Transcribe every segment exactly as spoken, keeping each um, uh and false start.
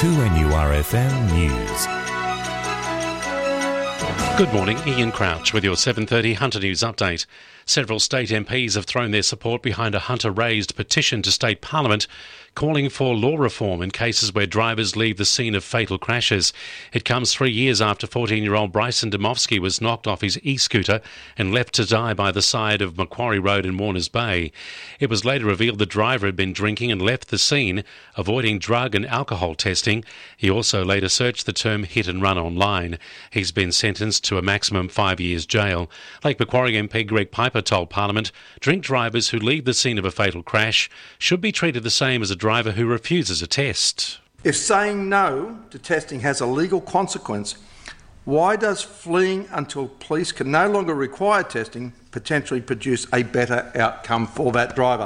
two N U R F M News. Good morning, Ian Crouch with your seven thirty Hunter News update. Several state M Ps have thrown their support behind a Hunter-raised petition to state parliament calling for law reform in cases where drivers leave the scene of fatal crashes. It comes three years after fourteen-year-old Bryson Dymowski was knocked off his e-scooter and left to die by the side of Macquarie Road in Warners Bay. It was later revealed the driver had been drinking and left the scene, avoiding drug and alcohol testing. He also later searched the term hit and run online. He's been sentenced to a maximum five years jail. Lake Macquarie M P Greg Piper told Parliament drink drivers who leave the scene of a fatal crash should be treated the same as a driver who refuses a test. If saying no to testing has a legal consequence, why does fleeing until police can no longer require testing potentially produce a better outcome for that driver?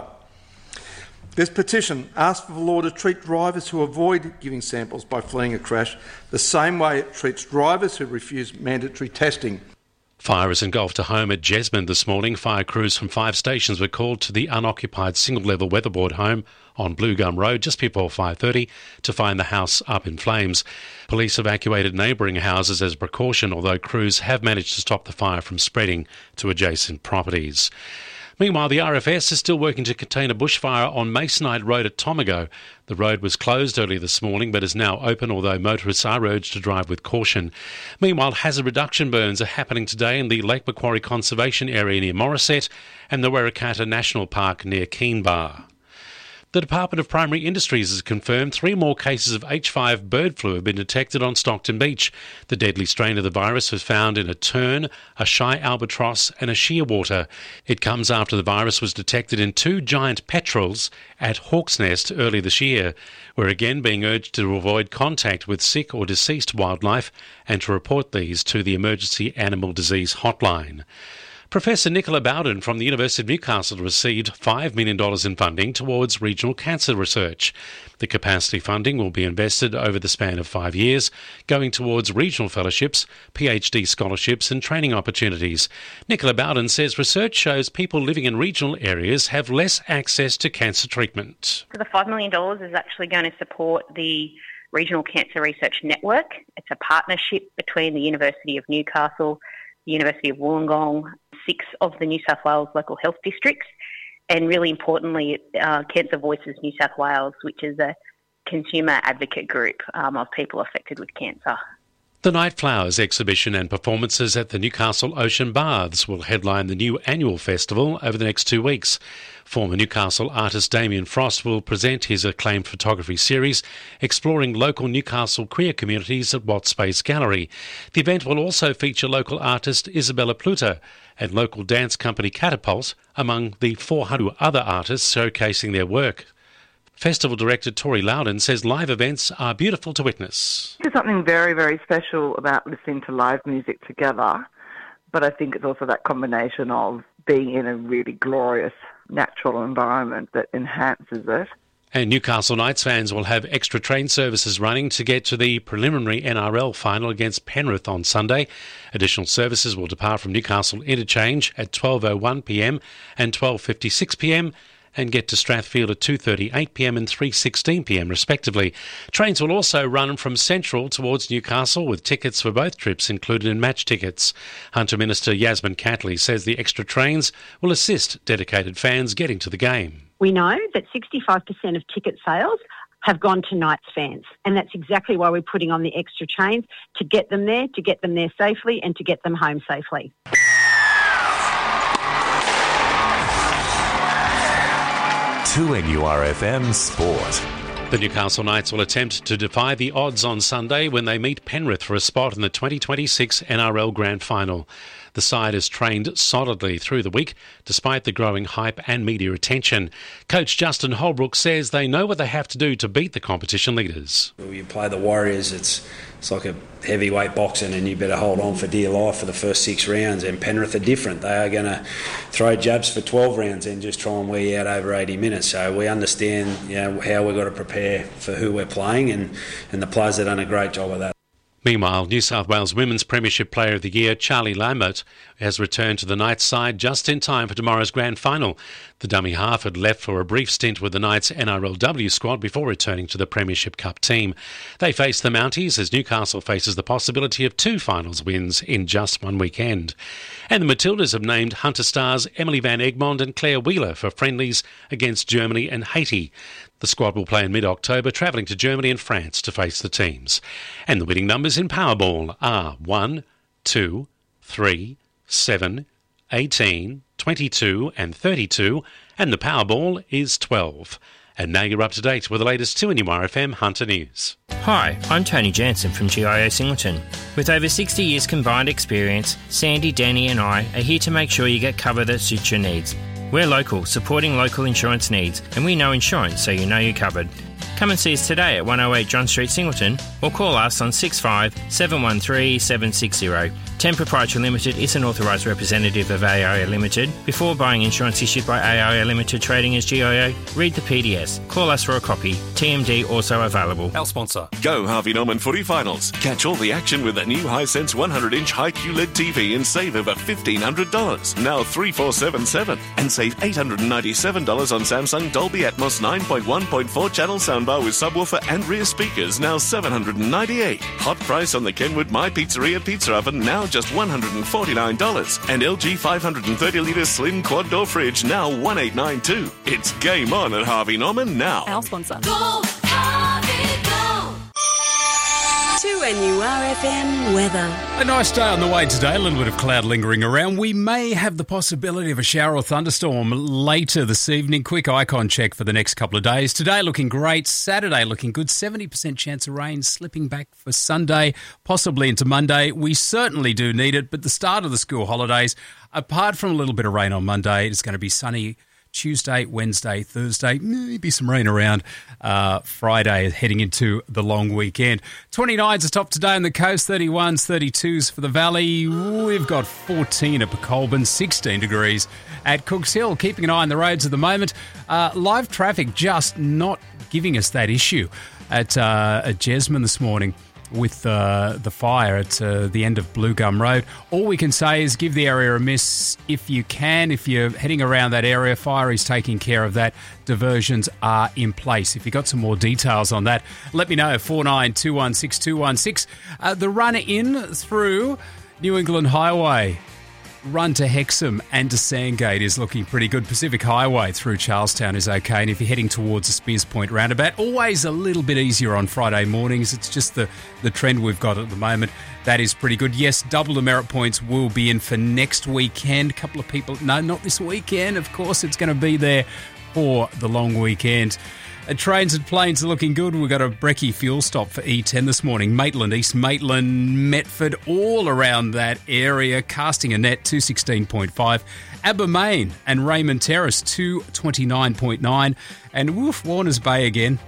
This petition asks for the law to treat drivers who avoid giving samples by fleeing a crash the same way it treats drivers who refuse mandatory testing. Fire has engulfed a home at Jesmond this morning. Fire crews from five stations were called to the unoccupied single-level weatherboard home on Blue Gum Road just before five thirty to find the house up in flames. Police evacuated neighbouring houses as a precaution, although crews have managed to stop the fire from spreading to adjacent properties. Meanwhile, the R F S is still working to contain a bushfire on Masonite Road at Tomago. The road was closed early this morning but is now open, although motorists are urged to drive with caution. Meanwhile, hazard reduction burns are happening today in the Lake Macquarie Conservation Area near Morisset and the Werrikata National Park near Keenbar. The Department of Primary Industries has confirmed three more cases of H five bird flu have been detected on Stockton Beach. The deadly strain of the virus was found in a tern, a shy albatross and a shearwater. It comes after the virus was detected in two giant petrels at Hawk's Nest early this year. We're again being urged to avoid contact with sick or deceased wildlife and to report these to the Emergency Animal Disease Hotline. Professor Nicola Bowden from the University of Newcastle received five million dollars in funding towards regional cancer research. The capacity funding will be invested over the span of five years, going towards regional fellowships, PhD scholarships and training opportunities. Nicola Bowden says research shows people living in regional areas have less access to cancer treatment. So the five million dollars is actually going to support the Regional Cancer Research Network. It's a partnership between the University of Newcastle, the University of Wollongong, six of the New South Wales local health districts, and really importantly, uh, Cancer Voices New South Wales, which is a consumer advocate group um, of people affected with cancer. The Night Flowers exhibition and performances at the Newcastle Ocean Baths will headline the new annual festival over the next two weeks. Former Newcastle artist Damien Frost will present his acclaimed photography series exploring local Newcastle queer communities at Watts Space Gallery. The event will also feature local artist Isabella Pluta and local dance company Catapult among the four hundred other artists showcasing their work. Festival director Tori Loudon says live events are beautiful to witness. There's something very, very special about listening to live music together, but I think it's also that combination of being in a really glorious natural environment that enhances it. And Newcastle Knights fans will have extra train services running to get to the preliminary N R L final against Penrith on Sunday. Additional services will depart from Newcastle Interchange at twelve oh one p m and twelve fifty-six p m and get to Strathfield at two thirty-eight p m and three sixteen p m respectively. Trains will also run from Central towards Newcastle with tickets for both trips included in match tickets. Hunter Minister Yasmin Catley says the extra trains will assist dedicated fans getting to the game. We know that sixty-five percent of ticket sales have gone to Knights fans, and that's exactly why we're putting on the extra trains, to get them there, to get them there safely and to get them home safely. two N U R F M Sport. The Newcastle Knights will attempt to defy the odds on Sunday when they meet Penrith for a spot in the twenty twenty-six N R L Grand Final. The side has trained solidly through the week, despite the growing hype and media attention. Coach Justin Holbrook says they know what they have to do to beat the competition leaders. When you play the Warriors, it's it's like a heavyweight boxing, and you better hold on for dear life for the first six rounds. And Penrith are different. They are going to throw jabs for twelve rounds and just try and wear you out over eighty minutes. So we understand, you know, how we've got to prepare for who we're playing, and, and the players have done a great job of that. Meanwhile, New South Wales Women's Premiership Player of the Year, Charlie Lambert, has returned to the Knights side just in time for tomorrow's grand final. The dummy half had left for a brief stint with the Knights N R L W squad before returning to the Premiership Cup team. They face the Mounties as Newcastle faces the possibility of two finals wins in just one weekend. And the Matildas have named Hunter stars Emily Van Egmond and Claire Wheeler for friendlies against Germany and Haiti. The squad will play in mid-October, travelling to Germany and France to face the teams. And the winning numbers in Powerball are one, two, three, seven, eighteen, twenty-two and thirty-two, and the Powerball is twelve. And now you're up to date with the latest two N U R F M Hunter News. Hi, I'm Tony Jansen from G I O Singleton. With over sixty years combined experience, Sandy, Danny and I are here to make sure you get cover that suits your needs. We're local, supporting local insurance needs, and we know insurance so you know you're covered. Come and see us today at one oh eight John Street, Singleton, or call us on six five seven one three seven six zero. ten Proprietary Limited is an authorised representative of A I O Limited. Before buying insurance issued by A I O Limited trading as G I O, read the P D S. Call us for a copy. T M D also available. Our sponsor. Go Harvey Norman Footy Finals. Catch all the action with the new Hisense one hundred inch high Q L E D T V and save over fifteen hundred dollars. Now three four seven seven. And save eight hundred ninety-seven dollars on Samsung Dolby Atmos nine point one point four channel soundbar with subwoofer and rear speakers, now seven hundred ninety-eight dollars. Hot price on the Kenwood My Pizzeria pizza oven, now just one hundred forty-nine dollars. And L G five hundred thirty litre slim quad door fridge, now one eight nine two. It's game on at Harvey Norman now. Our sponsor. Go, Harvey, go! two N U R F M weather. A nice day on the way today. A little bit of cloud lingering around. We may have the possibility of a shower or thunderstorm later this evening. Quick icon check for the next couple of days. Today looking great. Saturday looking good. seventy percent chance of rain slipping back for Sunday, possibly into Monday. We certainly do need it, but the start of the school holidays, apart from a little bit of rain on Monday, it's going to be sunny Tuesday, Wednesday, Thursday, maybe some rain around uh, Friday heading into the long weekend. twenty-nines are top today on the coast, thirty-ones, thirty-twos for the valley. We've got fourteen at Colburn, sixteen degrees at Cooks Hill. Keeping an eye on the roads at the moment. Uh, live traffic just not giving us that issue at, uh, at Jesmond this morning with uh, the fire at uh, the end of Blue Gum Road. All we can say is give the area a miss if you can. If you're heading around that area, fire is taking care of that. Diversions are in place. If you've got some more details on that, let me know. four nine two one six two one six. Uh, the run in through New England Highway, run to Hexham and to Sandgate is looking pretty good. Pacific Highway through Charlestown is okay. And if you're heading towards the Spears Point roundabout, always a little bit easier on Friday mornings. It's just the, the trend we've got at the moment. That is pretty good. Yes, double demerit points will be in for next weekend. A couple of people, no, not this weekend. Of course, it's going to be there for the long weekend. Uh, trains and planes are looking good. We've got a brekkie fuel stop for E ten this morning. Maitland, East Maitland, Metford, all around that area. Casting a net, two sixteen point five. Abermain and Raymond Terrace, two twenty-nine point nine. And woof, Warners Bay again.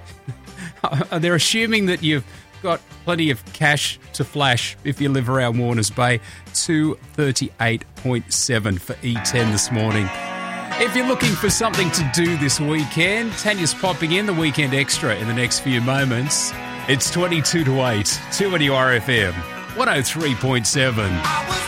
They're assuming that you've got plenty of cash to flash if you live around Warners Bay. two thirty-eight point seven for E ten this morning. If you're looking for something to do this weekend, Tanya's popping in the weekend extra in the next few moments. It's twenty-two to eight, two N U R F M, one oh three point seven.